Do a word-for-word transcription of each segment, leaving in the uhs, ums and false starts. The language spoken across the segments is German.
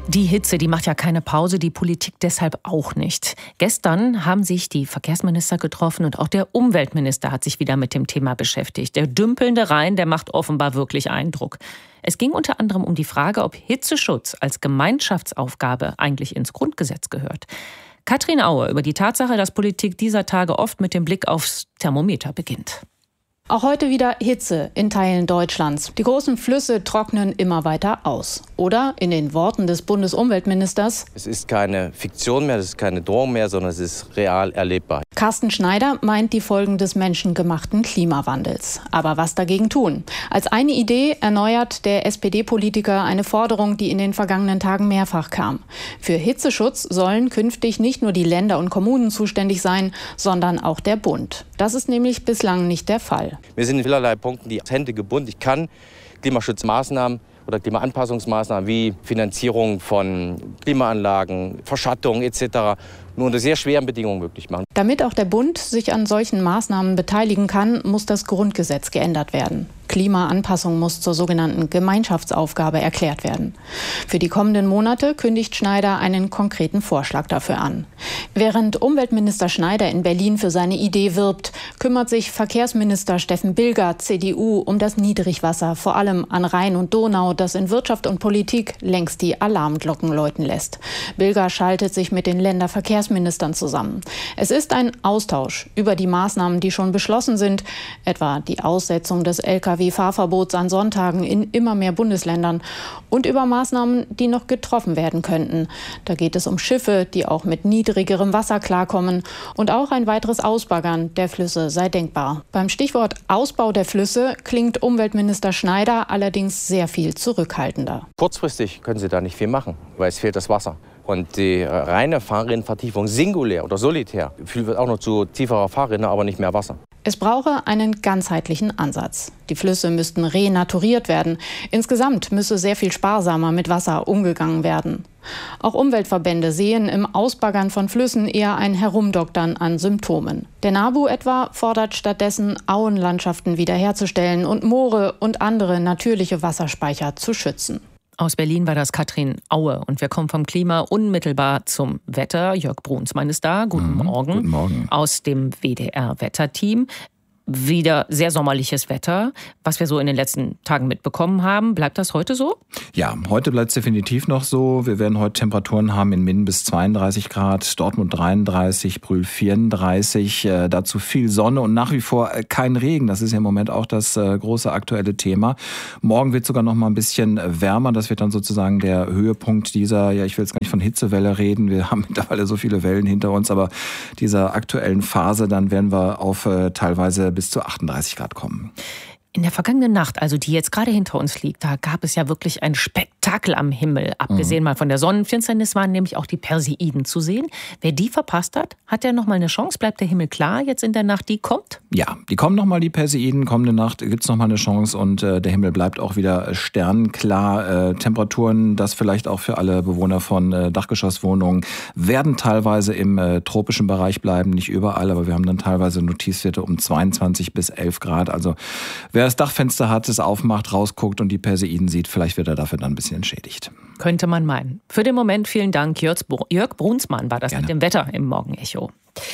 Die Hitze, die macht ja keine Pause, die Politik deshalb auch nicht. Gestern haben sich die Verkehrsminister getroffen und auch der Umweltminister hat sich wieder mit dem Thema beschäftigt. Der dümpelnde Rhein, der macht offenbar wirklich Eindruck. Es ging unter anderem um die Frage, ob Hitzeschutz als Gemeinschaftsaufgabe eigentlich ins Grundgesetz gehört. Katrin Aue über die Tatsache, dass Politik dieser Tage oft mit dem Blick aufs Thermometer beginnt. Auch heute wieder Hitze in Teilen Deutschlands. Die großen Flüsse trocknen immer weiter aus. Oder in den Worten des Bundesumweltministers: Es ist keine Fiktion mehr, es ist keine Drohung mehr, sondern es ist real erlebbar. Carsten Schneider meint die Folgen des menschengemachten Klimawandels. Aber was dagegen tun? Als eine Idee erneuert der S P D-Politiker eine Forderung, die in den vergangenen Tagen mehrfach kam. Für Hitzeschutz sollen künftig nicht nur die Länder und Kommunen zuständig sein, sondern auch der Bund. Das ist nämlich bislang nicht der Fall. Wir sind in vielerlei Punkten die Hände gebunden. Ich kann Klimaschutzmaßnahmen oder Klimaanpassungsmaßnahmen wie Finanzierung von Klimaanlagen, Verschattung et cetera nur unter sehr schweren Bedingungen möglich machen. Damit auch der Bund sich an solchen Maßnahmen beteiligen kann, muss das Grundgesetz geändert werden. Klimaanpassung muss zur sogenannten Gemeinschaftsaufgabe erklärt werden. Für die kommenden Monate kündigt Schneider einen konkreten Vorschlag dafür an. Während Umweltminister Schneider in Berlin für seine Idee wirbt, kümmert sich Verkehrsminister Steffen Bilger, C D U, um das Niedrigwasser, vor allem an Rhein und Donau, das in Wirtschaft und Politik längst die Alarmglocken läuten lässt. Bilger schaltet sich mit den Länderverkehrsministern zusammen. Es ist ein Austausch über die Maßnahmen, die schon beschlossen sind, etwa die Aussetzung des L K W-Fahrverbots an Sonntagen in immer mehr Bundesländern und über Maßnahmen, die noch getroffen werden könnten. Da geht es um Schiffe, die auch mit niedrigerem Wasser klarkommen, und auch ein weiteres Ausbaggern der Flüsse sei denkbar. Beim Stichwort Ausbau der Flüsse klingt Umweltminister Schneider allerdings sehr viel zurückhaltender. Kurzfristig können Sie da nicht viel machen, weil es fehlt das Wasser. Und die reine Fahrrinnenvertiefung singulär oder solitär führt auch noch zu tieferer Fahrrinne, aber nicht mehr Wasser. Es brauche einen ganzheitlichen Ansatz. Die Flüsse müssten renaturiert werden. Insgesamt müsse sehr viel sparsamer mit Wasser umgegangen werden. Auch Umweltverbände sehen im Ausbaggern von Flüssen eher ein Herumdoktern an Symptomen. Der NABU etwa fordert stattdessen, Auenlandschaften wiederherzustellen und Moore und andere natürliche Wasserspeicher zu schützen. Aus Berlin war das Katrin Aue und wir kommen vom Klima unmittelbar zum Wetter. Jörg Brunsmann ist da. Guten mhm, Morgen. Guten Morgen. Aus dem W D R-Wetterteam. Wieder sehr sommerliches Wetter, was wir so in den letzten Tagen mitbekommen haben. Bleibt das heute so? Ja, heute bleibt es definitiv noch so. Wir werden heute Temperaturen haben in Minden bis zweiunddreißig Grad, Dortmund dreiunddreißig, Brühl vierunddreißig. Äh, dazu viel Sonne und nach wie vor kein Regen. Das ist ja im Moment auch das äh, große aktuelle Thema. Morgen wird sogar noch mal ein bisschen wärmer. Das wird dann sozusagen der Höhepunkt dieser, ja, ich will jetzt gar nicht von Hitzewelle reden. Wir haben mittlerweile so viele Wellen hinter uns, aber dieser aktuellen Phase, dann werden wir auf äh, teilweise bis zu achtunddreißig Grad kommen. In der vergangenen Nacht, also die jetzt gerade hinter uns liegt, da gab es ja wirklich ein Spektakel am Himmel. Abgesehen mhm. mal von der Sonnenfinsternis waren nämlich auch die Perseiden zu sehen. Wer die verpasst hat, hat ja noch mal eine Chance. Bleibt der Himmel klar jetzt in der Nacht, die kommt? Ja, die kommen noch mal, die Perseiden. Kommende Nacht gibt es noch mal eine Chance und äh, der Himmel bleibt auch wieder sternklar. Äh, Temperaturen, das vielleicht auch für alle Bewohner von äh, Dachgeschosswohnungen, werden teilweise im äh, tropischen Bereich bleiben. Nicht überall, aber wir haben dann teilweise Notizwerte um zweiundzwanzig bis elf Grad. Also wer das Dachfenster hat, es aufmacht, rausguckt und die Perseiden sieht, vielleicht wird er dafür dann ein bisschen entschädigt. Könnte man meinen. Für den Moment vielen Dank. Jörg Brunsmann war das Gerne. Mit dem Wetter im Morgenecho.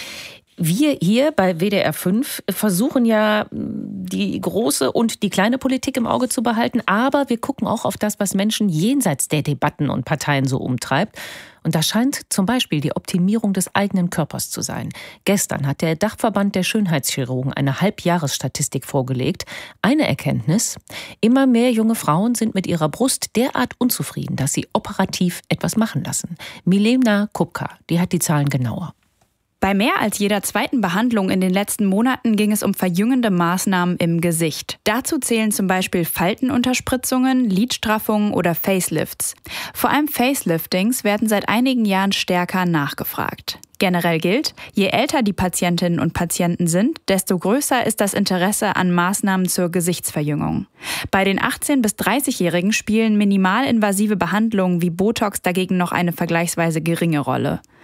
Wir hier bei W D R fünf versuchen ja, die große und die kleine Politik im Auge zu behalten, aber wir gucken auch auf das, was Menschen jenseits der Debatten und Parteien so umtreibt. Und das scheint zum Beispiel die Optimierung des eigenen Körpers zu sein. Gestern hat der Dachverband der Schönheitschirurgen eine Halbjahresstatistik vorgelegt. Eine Erkenntnis: Immer mehr junge Frauen sind mit ihrer Brust derart unzufrieden, dass sie operativ etwas machen lassen. Milena Kupka, die hat die Zahlen genauer. Bei mehr als jeder zweiten Behandlung in den letzten Monaten ging es um verjüngende Maßnahmen im Gesicht. Dazu zählen zum Beispiel Faltenunterspritzungen, Lidstraffungen oder Facelifts. Vor allem Faceliftings werden seit einigen Jahren stärker nachgefragt. Generell gilt, je älter die Patientinnen und Patienten sind, desto größer ist das Interesse an Maßnahmen zur Gesichtsverjüngung. Bei den achtzehn- bis dreißigjährigen spielen minimalinvasive Behandlungen wie Botox dagegen noch eine vergleichsweise geringe Rolle.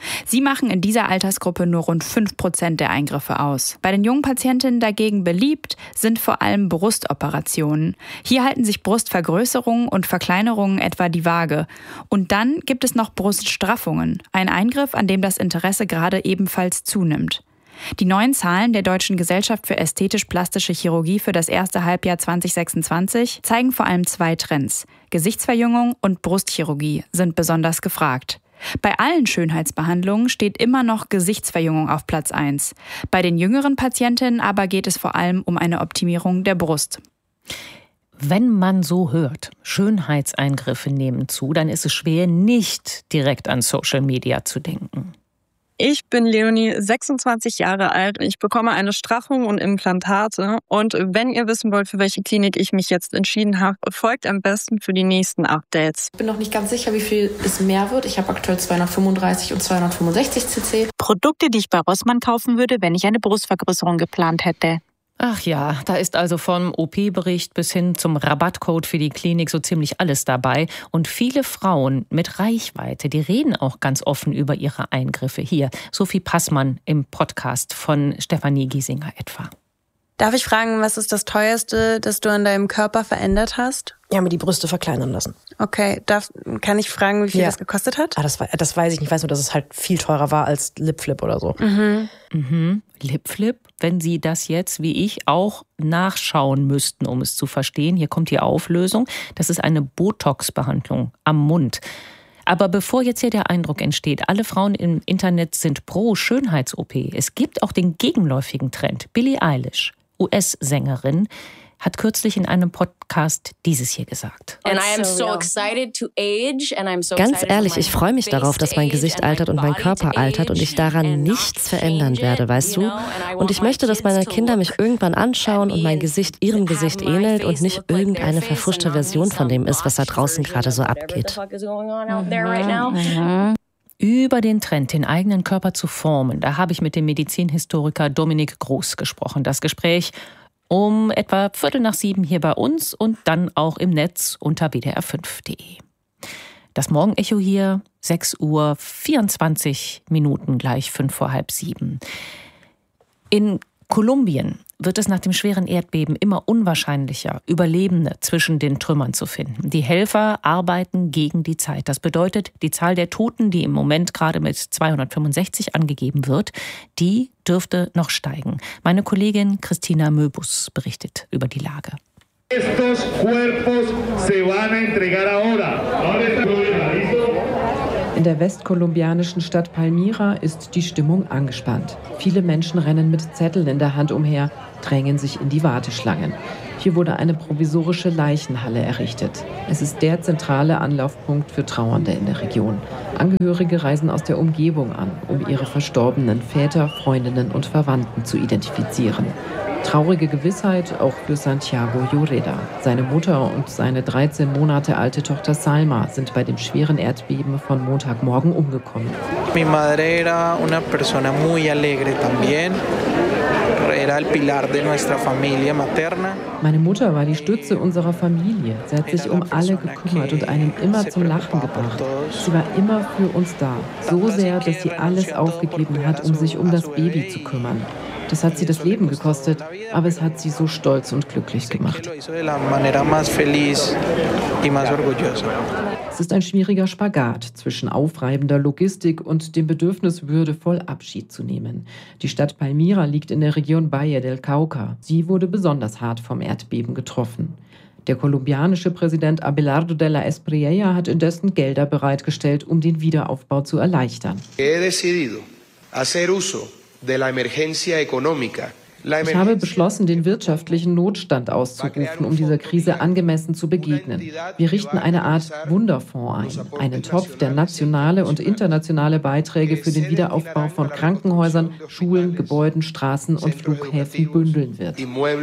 Sie machen in dieser Altersgruppe nur rund fünf Prozent der Eingriffe aus. Bei den jungen Patientinnen dagegen beliebt sind vor allem Brustoperationen. Hier halten sich Brustvergrößerungen und Verkleinerungen etwa die Waage. Und dann gibt es noch Bruststraffungen, ein Eingriff, an dem das Interesse gerade ebenfalls zunimmt. Die neuen Zahlen der Deutschen Gesellschaft für ästhetisch-plastische Chirurgie für das erste Halbjahr zwanzig sechsundzwanzig zeigen vor allem zwei Trends. Gesichtsverjüngung und Brustchirurgie sind besonders gefragt. Bei allen Schönheitsbehandlungen steht immer noch Gesichtsverjüngung auf Platz eins. Bei den jüngeren Patientinnen aber geht es vor allem um eine Optimierung der Brust. Wenn man so hört, Schönheitseingriffe nehmen zu, dann ist es schwer, nicht direkt an Social Media zu denken. Ich bin Leonie, sechsundzwanzig Jahre alt. Ich bekomme eine Straffung und Implantate. Und wenn ihr wissen wollt, für welche Klinik ich mich jetzt entschieden habe, folgt am besten für die nächsten Updates. Ich bin noch nicht ganz sicher, wie viel es mehr wird. Ich habe aktuell zweihundertfünfunddreißig und zweihundertfünfundsechzig Cc. Produkte, die ich bei Rossmann kaufen würde, wenn ich eine Brustvergrößerung geplant hätte. Ach ja, da ist also vom O P-Bericht bis hin zum Rabattcode für die Klinik so ziemlich alles dabei. Und viele Frauen mit Reichweite, die reden auch ganz offen über ihre Eingriffe. Hier, Sophie Passmann im Podcast von Stefanie Giesinger etwa. Darf ich fragen, was ist das Teuerste, das du an deinem Körper verändert hast? Ja, mir die Brüste verkleinern lassen. Okay, darf, kann ich fragen, wie viel ja. das gekostet hat? Ah, das, das weiß ich nicht. Ich weiß nur, dass es halt viel teurer war als Lipflip oder so. Mhm. Mhm. Lipflip, wenn Sie das jetzt, wie ich, auch nachschauen müssten, um es zu verstehen. Hier kommt die Auflösung. Das ist eine Botox-Behandlung am Mund. Aber bevor jetzt hier der Eindruck entsteht, alle Frauen im Internet sind pro Schönheits-O P. Es gibt auch den gegenläufigen Trend. Billie Eilish, U S-Sängerin, hat çok in einem Podcast dieses hier gesagt. Ganz ehrlich, ich freue mich darauf, dass mein Gesicht altert und mein Körper altert und ich daran nichts verändern werde, weißt du? Und ich möchte, dass meine Kinder mich irgendwann anschauen und mein Gesicht ihrem Gesicht ähnelt und nicht irgendeine verfrischte Version von dem ist, was da draußen gerade so abgeht. Mhm. Über den Trend, den eigenen Körper zu formen, da habe ich mit dem Medizinhistoriker Dominik Groß gesprochen. Das Gespräch um etwa Viertel nach sieben hier bei uns und dann auch im Netz unter w d r fünf punkt d e. Das Morgenecho hier, sechs Uhr vierundzwanzig Minuten, gleich fünf vor halb sieben. In Kolumbien wird es nach dem schweren Erdbeben immer unwahrscheinlicher, Überlebende zwischen den Trümmern zu finden. Die Helfer arbeiten gegen die Zeit. Das bedeutet, die Zahl der Toten, die im Moment gerade mit zweihundertfünfundsechzig angegeben wird, die dürfte noch steigen. Meine Kollegin Christina Möbus berichtet über die Lage. Estos cuerpos se van a entregar ahora. In der westkolumbianischen Stadt Palmira ist die Stimmung angespannt. Viele Menschen rennen mit Zetteln in der Hand umher, drängen sich in die Warteschlangen. Hier wurde eine provisorische Leichenhalle errichtet. Es ist der zentrale Anlaufpunkt für Trauernde in der Region. Angehörige reisen aus der Umgebung an, um ihre verstorbenen Väter, Freundinnen und Verwandten zu identifizieren. Traurige Gewissheit auch für Santiago Lloreda. Seine Mutter und seine dreizehn Monate alte Tochter Salma sind bei dem schweren Erdbeben von Montagmorgen umgekommen. Mi madre era una persona muy alegre también. Era el pilar de nuestra familia materna. Meine Mutter war die Stütze unserer Familie. Sie hat sich um alle gekümmert und einen immer zum Lachen gebracht. Sie war immer für uns da. So sehr, dass sie alles aufgegeben hat, um sich um das Baby zu kümmern. Das hat sie das Leben gekostet, aber es hat sie so stolz und glücklich gemacht. Es ist ein schwieriger Spagat zwischen aufreibender Logistik und dem Bedürfnis, würdevoll Abschied zu nehmen. Die Stadt Palmira liegt in der Region Valle del Cauca. Sie wurde besonders hart vom Erdbeben getroffen. Der kolumbianische Präsident Abelardo de la Espriella hat indessen Gelder bereitgestellt, um den Wiederaufbau zu erleichtern. He decidido hacer uso de la emergencia económica. Ich habe beschlossen, den wirtschaftlichen Notstand auszurufen, um dieser Krise angemessen zu begegnen. Wir richten eine Art Wunderfonds ein, einen Topf, der nationale und internationale Beiträge für den Wiederaufbau von Krankenhäusern, Schulen, Gebäuden, Straßen und Flughäfen bündeln wird.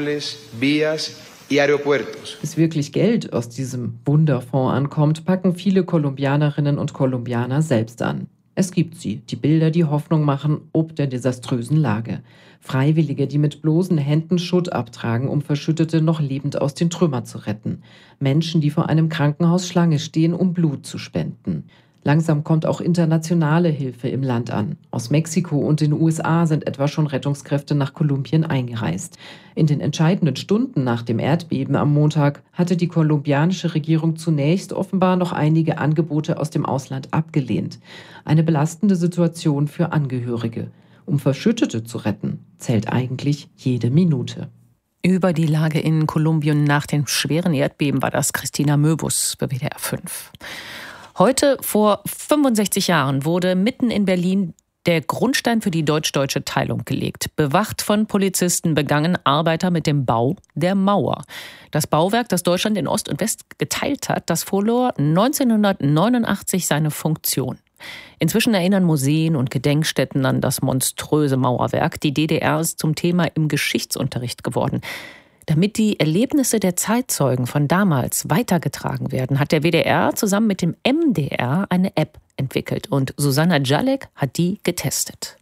Bis wirklich Geld aus diesem Wunderfonds ankommt, packen viele Kolumbianerinnen und Kolumbianer selbst an. Es gibt sie, die Bilder, die Hoffnung machen, ob der desaströsen Lage. Freiwillige, die mit bloßen Händen Schutt abtragen, um Verschüttete noch lebend aus den Trümmern zu retten. Menschen, die vor einem Krankenhaus Schlange stehen, um Blut zu spenden. Langsam kommt auch internationale Hilfe im Land an. Aus Mexiko und den U S A sind etwa schon Rettungskräfte nach Kolumbien eingereist. In den entscheidenden Stunden nach dem Erdbeben am Montag hatte die kolumbianische Regierung zunächst offenbar noch einige Angebote aus dem Ausland abgelehnt. Eine belastende Situation für Angehörige. Um Verschüttete zu retten, zählt eigentlich jede Minute. Über die Lage in Kolumbien nach dem schweren Erdbeben war das Christina Möbus für W D R fünf. Heute vor fünfundsechzig Jahren wurde mitten in Berlin der Grundstein für die deutsch-deutsche Teilung gelegt. Bewacht von Polizisten begannen Arbeiter mit dem Bau der Mauer. Das Bauwerk, das Deutschland in Ost und West geteilt hat, das verlor neunzehnhundertneunundachtzig seine Funktion. Inzwischen erinnern Museen und Gedenkstätten an das monströse Mauerwerk. Die D D R ist zum Thema im Geschichtsunterricht geworden. Damit die Erlebnisse der Zeitzeugen von damals weitergetragen werden, hat der W D R zusammen mit dem M D R eine App entwickelt. Und Susanna Jalek hat die getestet.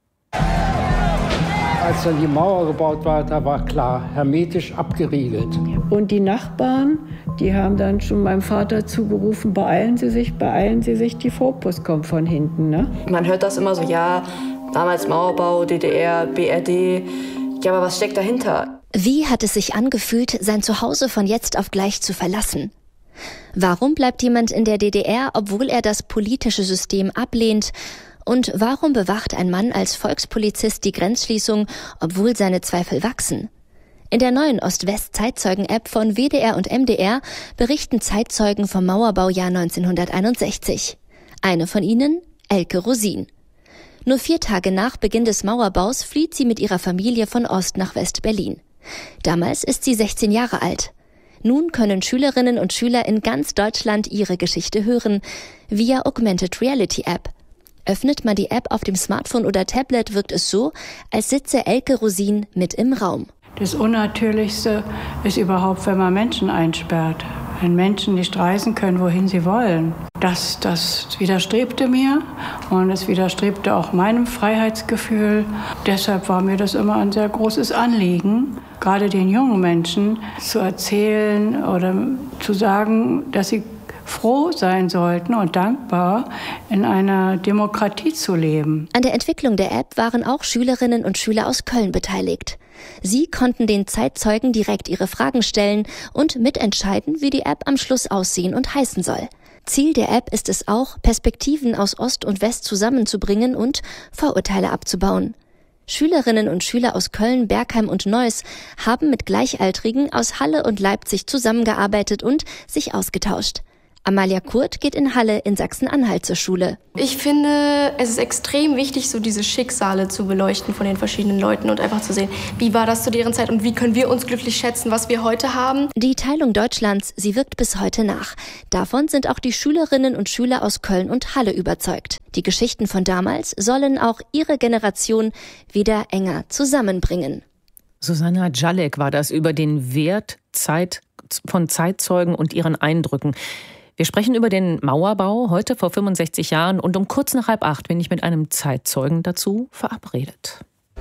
Als dann die Mauer gebaut war, da war klar, hermetisch abgeriegelt. Und die Nachbarn, die haben dann schon meinem Vater zugerufen, beeilen Sie sich, beeilen Sie sich, die Vorpost kommt von hinten. Ne? Man hört das immer so, ja, damals Mauerbau, D D R, B R D. Ja, aber was steckt dahinter? Wie hat es sich angefühlt, sein Zuhause von jetzt auf gleich zu verlassen? Warum bleibt jemand in der D D R, obwohl er das politische System ablehnt? Und warum bewacht ein Mann als Volkspolizist die Grenzschließung, obwohl seine Zweifel wachsen? In der neuen Ost-West-Zeitzeugen-App von W D R und M D R berichten Zeitzeugen vom Mauerbaujahr neunzehnhunderteinundsechzig. Eine von ihnen, Elke Rosin. Nur vier Tage nach Beginn des Mauerbaus flieht sie mit ihrer Familie von Ost nach West-Berlin. Damals ist sie sechzehn Jahre alt. Nun können Schülerinnen und Schüler in ganz Deutschland ihre Geschichte hören, via Augmented Reality App. Öffnet man die App auf dem Smartphone oder Tablet, wirkt es so, als sitze Elke Rosin mit im Raum. Das Unnatürlichste ist überhaupt, wenn man Menschen einsperrt. Wenn Menschen nicht reisen können, wohin sie wollen. Das, das widerstrebte mir und es widerstrebte auch meinem Freiheitsgefühl. Deshalb war mir das immer ein sehr großes Anliegen, gerade den jungen Menschen zu erzählen oder zu sagen, dass sie froh sein sollten und dankbar, in einer Demokratie zu leben. An der Entwicklung der App waren auch Schülerinnen und Schüler aus Köln beteiligt. Sie konnten den Zeitzeugen direkt ihre Fragen stellen und mitentscheiden, wie die App am Schluss aussehen und heißen soll. Ziel der App ist es auch, Perspektiven aus Ost und West zusammenzubringen und Vorurteile abzubauen. Schülerinnen und Schüler aus Köln, Bergheim und Neuss haben mit Gleichaltrigen aus Halle und Leipzig zusammengearbeitet und sich ausgetauscht. Amalia Kurt geht in Halle in Sachsen-Anhalt zur Schule. Ich finde, es ist extrem wichtig, so diese Schicksale zu beleuchten von den verschiedenen Leuten und einfach zu sehen, wie war das zu deren Zeit und wie können wir uns glücklich schätzen, was wir heute haben. Die Teilung Deutschlands, sie wirkt bis heute nach. Davon sind auch die Schülerinnen und Schüler aus Köln und Halle überzeugt. Die Geschichten von damals sollen auch ihre Generation wieder enger zusammenbringen. Susanna Jalek war das über den Wert Zeit von Zeitzeugen und ihren Eindrücken. Wir sprechen über den Mauerbau heute vor fünfundsechzig Jahren und um kurz nach halb acht bin ich mit einem Zeitzeugen dazu verabredet.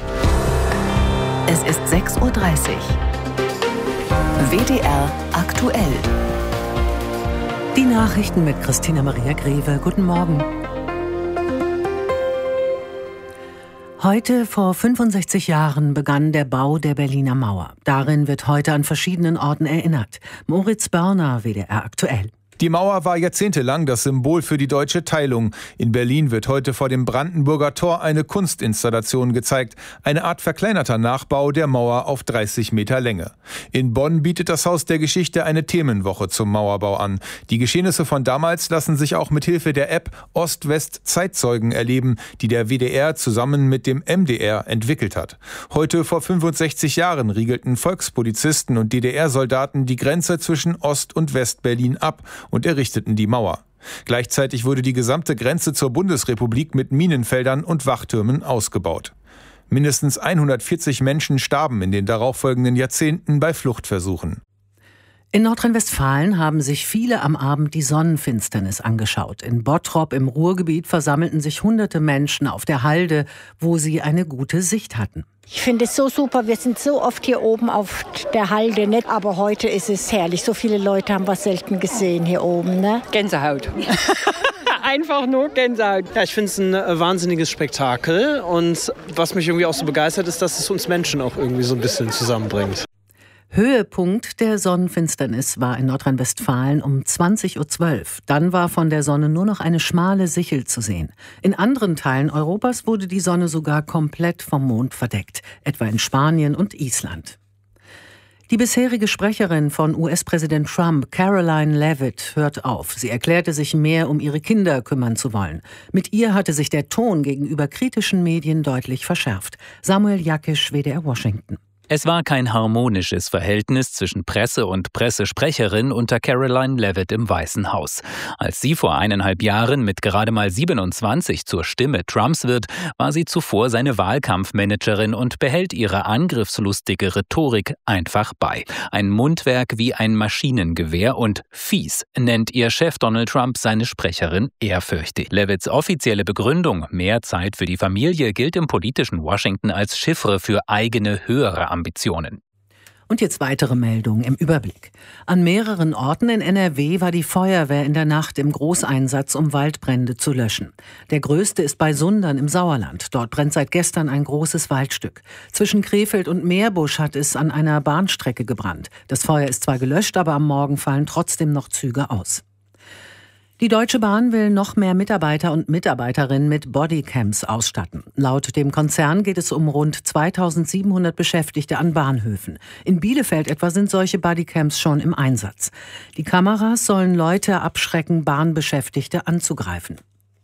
Es ist sechs Uhr dreißig. W D R aktuell. Die Nachrichten mit Christina Maria Greve. Guten Morgen. Heute vor fünfundsechzig Jahren begann der Bau der Berliner Mauer. Darin wird heute an verschiedenen Orten erinnert. Moritz Börner, W D R aktuell. Die Mauer war jahrzehntelang das Symbol für die deutsche Teilung. In Berlin wird heute vor dem Brandenburger Tor eine Kunstinstallation gezeigt. Eine Art verkleinerter Nachbau der Mauer auf dreißig Meter Länge. In Bonn bietet das Haus der Geschichte eine Themenwoche zum Mauerbau an. Die Geschehnisse von damals lassen sich auch mit Hilfe der App Ost-West-Zeitzeugen erleben, die der W D R zusammen mit dem M D R entwickelt hat. Heute vor fünfundsechzig Jahren riegelten Volkspolizisten und D D R-Soldaten die Grenze zwischen Ost- und West-Berlin ab und errichteten die Mauer. Gleichzeitig wurde die gesamte Grenze zur Bundesrepublik mit Minenfeldern und Wachtürmen ausgebaut. Mindestens hundertvierzig Menschen starben in den darauffolgenden Jahrzehnten bei Fluchtversuchen. In Nordrhein-Westfalen haben sich viele am Abend die Sonnenfinsternis angeschaut. In Bottrop im Ruhrgebiet versammelten sich hunderte Menschen auf der Halde, wo sie eine gute Sicht hatten. Ich finde es so super, wir sind so oft hier oben auf der Halde, ne? Aber heute ist es herrlich. So viele Leute haben wir selten gesehen hier oben. Ne? Gänsehaut. einfach nur Gänsehaut. Ja, ich finde es ein äh, wahnsinniges Spektakel und was mich irgendwie auch so begeistert ist, dass es uns Menschen auch irgendwie so ein bisschen zusammenbringt. Höhepunkt der Sonnenfinsternis war in Nordrhein-Westfalen um zwanzig Uhr zwölf. Dann war von der Sonne nur noch eine schmale Sichel zu sehen. In anderen Teilen Europas wurde die Sonne sogar komplett vom Mond verdeckt, etwa in Spanien und Island. Die bisherige Sprecherin von U S-Präsident Trump, Caroline Leavitt, hört auf. Sie erklärte sich mehr um ihre Kinder kümmern zu wollen. Mit ihr hatte sich der Ton gegenüber kritischen Medien deutlich verschärft. Samuel Jakisch, W D R Washington. Es war kein harmonisches Verhältnis zwischen Presse und Pressesprecherin unter Caroline Leavitt im Weißen Haus. Als sie vor eineinhalb Jahren mit gerade mal siebenundzwanzig zur Stimme Trumps wird, war sie zuvor seine Wahlkampfmanagerin und behält ihre angriffslustige Rhetorik einfach bei. Ein Mundwerk wie ein Maschinengewehr und fies nennt ihr Chef Donald Trump seine Sprecherin ehrfürchtig. Leavitts offizielle Begründung, mehr Zeit für die Familie, gilt im politischen Washington als Chiffre für eigene höhere Ambitionen. Und jetzt weitere Meldungen im Überblick. An mehreren Orten in N R W war die Feuerwehr in der Nacht im Großeinsatz, um Waldbrände zu löschen. Der größte ist bei Sundern im Sauerland. Dort brennt seit gestern ein großes Waldstück. Zwischen Krefeld und Meerbusch hat es an einer Bahnstrecke gebrannt. Das Feuer ist zwar gelöscht, aber am Morgen fallen trotzdem noch Züge aus. Die Deutsche Bahn will noch mehr Mitarbeiter und Mitarbeiterinnen mit Bodycams ausstatten. Laut dem Konzern geht es um rund zweitausendsiebenhundert Beschäftigte an Bahnhöfen. In Bielefeld etwa sind solche Bodycams schon im Einsatz. Die Kameras sollen Leute abschrecken, Bahnbeschäftigte anzugreifen.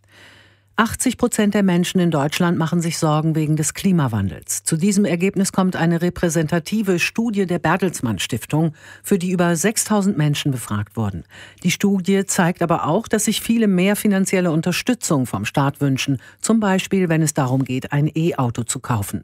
achtzig Prozent der Menschen in Deutschland machen sich Sorgen wegen des Klimawandels. Zu diesem Ergebnis kommt eine repräsentative Studie der Bertelsmann Stiftung, für die über sechstausend Menschen befragt wurden. Die Studie zeigt aber auch, dass sich viele mehr finanzielle Unterstützung vom Staat wünschen, zum Beispiel wenn es darum geht, ein E-Auto zu kaufen.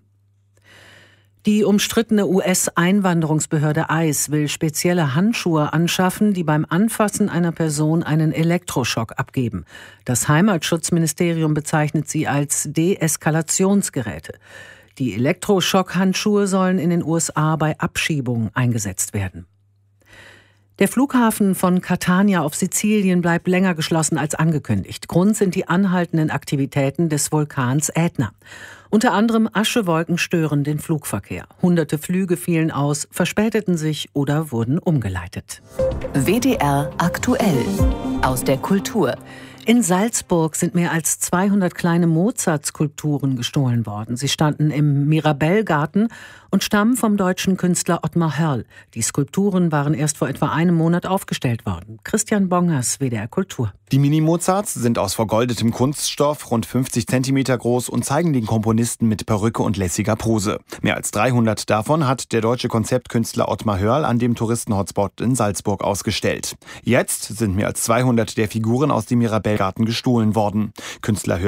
Die umstrittene U S-Einwanderungsbehörde I C E will spezielle Handschuhe anschaffen, die beim Anfassen einer Person einen Elektroschock abgeben. Das Heimatschutzministerium bezeichnet sie als Deeskalationsgeräte. Die Elektroschock-Handschuhe sollen in den U S A bei Abschiebungen eingesetzt werden. Der Flughafen von Catania auf Sizilien bleibt länger geschlossen als angekündigt. Grund sind die anhaltenden Aktivitäten des Vulkans Ätna. Unter anderem Aschewolken stören den Flugverkehr. Hunderte Flüge fielen aus, verspäteten sich oder wurden umgeleitet. W D R aktuell aus der Kultur. In Salzburg sind mehr als zweihundert kleine Mozart-Skulpturen gestohlen worden. Sie standen im Mirabellgarten und stammen vom deutschen Künstler Ottmar Hörl. Die Skulpturen waren erst vor etwa einem Monat aufgestellt worden. Christian Bongers, W D R Kultur. Die Mini-Mozarts sind aus vergoldetem Kunststoff, rund fünfzig Zentimeter groß und zeigen den Komponisten mit Perücke und lässiger Pose. Mehr als dreihundert davon hat der deutsche Konzeptkünstler Ottmar Hörl an dem Touristenhotspot in Salzburg ausgestellt. Jetzt sind mehr als zweihundert der Figuren aus dem Mirabellgarten gestohlen worden. Künstler